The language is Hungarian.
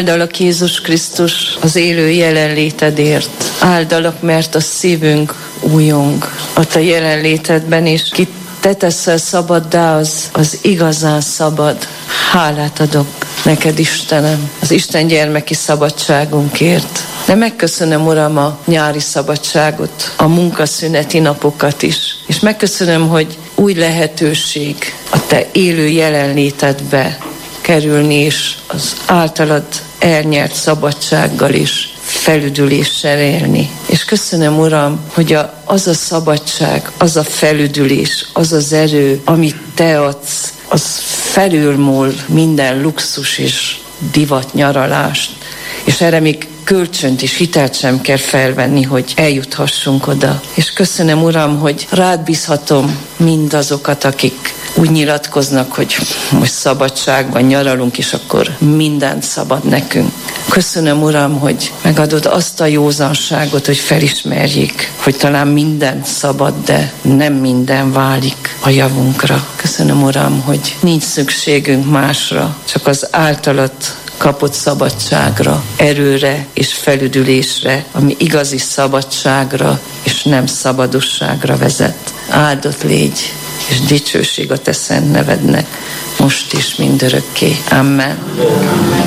Áldalak Jézus Krisztus az élő jelenlétedért. Áldalak, mert a szívünk újong a te jelenlétedben, és ki te teszel szabaddá, az igazán szabad. Hálát adok neked, Istenem, az Isten gyermeki szabadságunkért. De megköszönöm, Uram, a nyári szabadságot, a munkaszüneti napokat is. És megköszönöm, hogy új lehetőség a te élő jelenlétedbe kerülni, és az általad elnyert szabadsággal is felüdüléssel élni. És köszönöm, Uram, hogy az a szabadság, az a felüdülés, az az erő, amit te adsz, az felülmúl minden luxus és divat nyaralást. És erre még kölcsönt és hitelt sem kell felvenni, hogy eljuthassunk oda. És köszönöm, Uram, hogy rád bízhatom mindazokat, akik úgy nyilatkoznak, hogy most szabadságban nyaralunk, és akkor mindent szabad nekünk. Köszönöm, Uram, hogy megadod azt a józanságot, hogy felismerjék, hogy talán minden szabad, de nem minden válik a javunkra. Köszönöm, Uram, hogy nincs szükségünk másra, csak az általad kapott szabadságra, erőre és felüdülésre, ami igazi szabadságra és nem szabadosságra vezet. Áldott légy, és dicsőség a te szent nevednek, most is mindörökké. Amen.